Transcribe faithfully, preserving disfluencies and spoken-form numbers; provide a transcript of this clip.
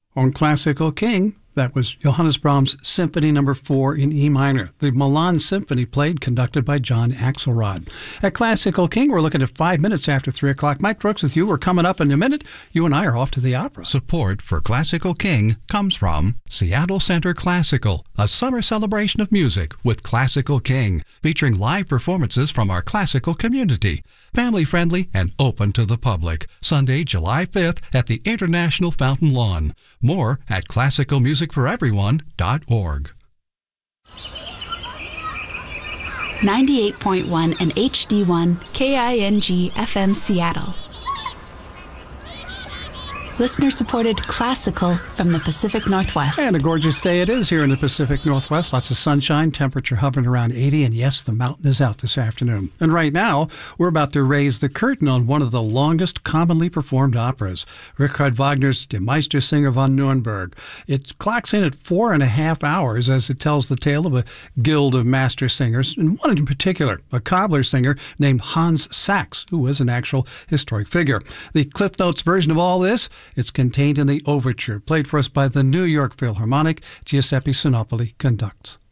On Classical King, that was Johannes Brahms' Symphony Number four in E minor, the Milan Symphony played, conducted by John Axelrod. At Classical King, we're looking at five minutes after three o'clock. Mike Brooks with you. We're coming up in a minute. You and I are off to the opera. Support for Classical King comes from Seattle Center Classical, a summer celebration of music with Classical King, featuring live performances from our classical community. Family-friendly and open to the public. Sunday, July fifth at the International Fountain Lawn. More at classical music for everyone dot org. ninety-eight point one and H D one K I N G F M Seattle. Listener-supported classical from the Pacific Northwest. And a gorgeous day it is here in the Pacific Northwest. Lots of sunshine, temperature hovering around eighty, and yes, the mountain is out this afternoon. And right now, we're about to raise the curtain on one of the longest commonly performed operas, Richard Wagner's Die Meistersinger von Nuremberg. It clocks in at four and a half hours as it tells the tale of a guild of master singers, and one in particular, a cobbler singer named Hans Sachs, who was an actual historic figure. The Cliff Notes version of all this, it's contained in the overture, played for us by the New York Philharmonic. Giuseppe Sinopoli conducts.